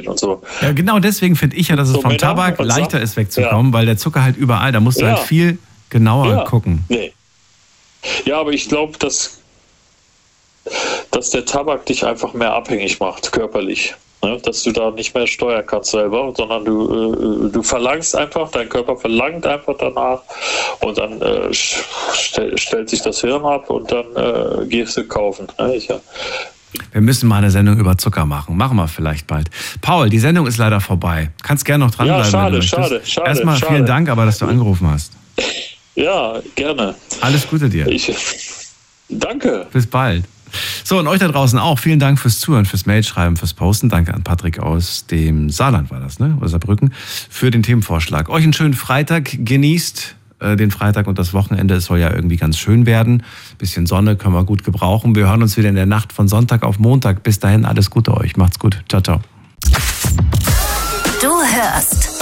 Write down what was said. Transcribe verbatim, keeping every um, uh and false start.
und so. Ja, genau deswegen finde ich ja, dass es so vom Männer Tabak leichter so. ist wegzukommen, ja. weil der Zucker halt überall, da musst du ja. halt viel genauer ja. gucken. Nee. Ja, aber ich glaube, dass, dass der Tabak dich einfach mehr abhängig macht, körperlich. Ne? Dass du da nicht mehr steuern kannst selber, sondern du, äh, du verlangst einfach, dein Körper verlangt einfach danach und dann äh, stell, stellt sich das Hirn ab und dann äh, gehst du kaufen. Ne? Ich, ja. Wir müssen mal eine Sendung über Zucker machen. Machen wir vielleicht bald. Paul, die Sendung ist leider vorbei. Kannst gerne noch dranbleiben, ja, schade, wenn du möchtest. schade, schade. Erstmal schade. vielen Dank, aber dass du angerufen hast. Ja, gerne. Alles Gute dir. Ich, danke. Bis bald. So, und euch da draußen auch. Vielen Dank fürs Zuhören, fürs Mailschreiben, fürs Posten. Danke an Patrick aus dem Saarland war das, ne? Oder Saarbrücken, für den Themenvorschlag. Euch einen schönen Freitag. Genießt äh, den Freitag und das Wochenende. Es soll ja irgendwie ganz schön werden. Bisschen Sonne können wir gut gebrauchen. Wir hören uns wieder in der Nacht von Sonntag auf Montag. Bis dahin alles Gute euch. Macht's gut. Ciao, ciao. Du hörst